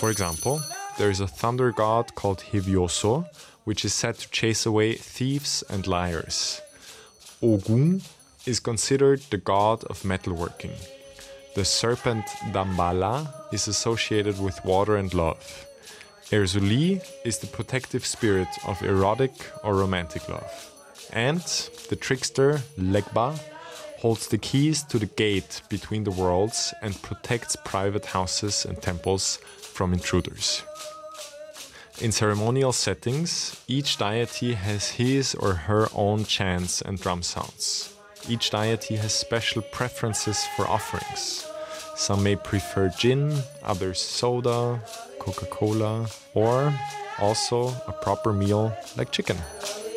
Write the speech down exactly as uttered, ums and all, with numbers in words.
For example, there is a thunder god called Hevioso, which is said to chase away thieves and liars. Ogun is considered the god of metalworking. The serpent Dambala is associated with water and love. Erzuli is the protective spirit of erotic or romantic love. And the trickster Legba holds the keys to the gate between the worlds and protects private houses and temples from intruders. In ceremonial settings, each deity has his or her own chants and drum sounds. Each deity has special preferences for offerings. Some may prefer gin, others soda, Coca-Cola, or also a proper meal like chicken.